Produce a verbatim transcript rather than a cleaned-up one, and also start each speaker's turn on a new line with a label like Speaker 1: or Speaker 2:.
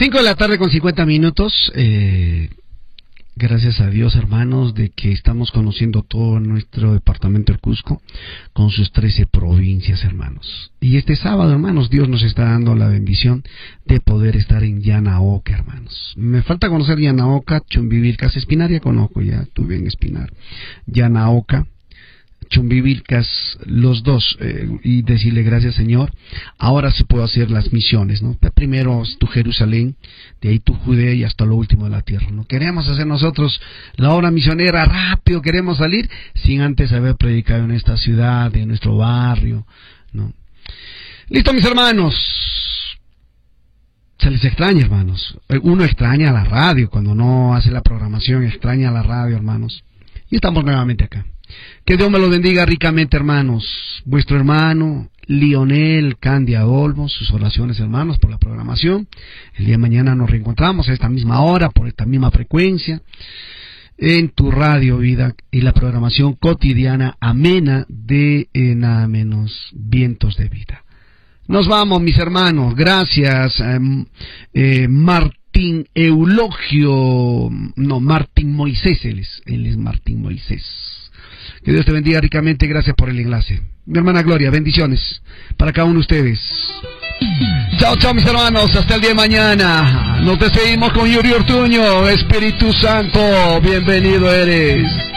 Speaker 1: Cinco de la tarde con cincuenta minutos. Eh, gracias a Dios, hermanos, de que estamos conociendo todo nuestro departamento del Cusco con sus trece provincias, hermanos. Y este sábado, hermanos, Dios nos está dando la bendición de poder estar en Yanaoca, hermanos. Me falta conocer Yanaoca, Chumbivilcas, Espinar ya conozco, ya estuve en Espinar. Yanaoca, Chumbivilcas, los dos, eh, y decirle gracias, Señor. Ahora sí puedo hacer las misiones, ¿no? Primero tu Jerusalén, de ahí tu Judea y hasta lo último de la tierra, ¿no? Queremos hacer nosotros la obra misionera rápido, queremos salir sin antes haber predicado en esta ciudad, en nuestro barrio, ¿no? Listo, mis hermanos. Se les extraña, hermanos. Uno extraña a la radio, cuando no hace la programación, extraña a la radio, hermanos. Y estamos nuevamente acá. Que Dios me lo bendiga ricamente, hermanos. Vuestro hermano Lionel Candia Olmos, sus oraciones, hermanos, por la programación. El día de mañana nos reencontramos a esta misma hora, por esta misma frecuencia, en tu radio vida y la programación cotidiana amena de eh, nada menos Vientos de Vida. Nos vamos, mis hermanos. Gracias, eh, eh, Martín Eulogio, no, Martín Moisés, él es, él es Martín Moisés. Que Dios te bendiga ricamente, gracias por el enlace. Mi hermana Gloria, bendiciones para cada uno de ustedes. Chao, chao, mis hermanos, hasta el día de mañana. Nos despedimos con Yuri Ortuño. Espíritu Santo, bienvenido eres.